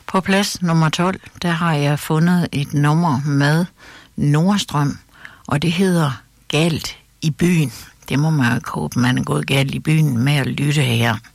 På plads nummer 12, der har jeg fundet et nummer med Nordstrøm, og det hedder Galt i byen. Det må man jo håbe, man er gået galt i byen med at lytte her.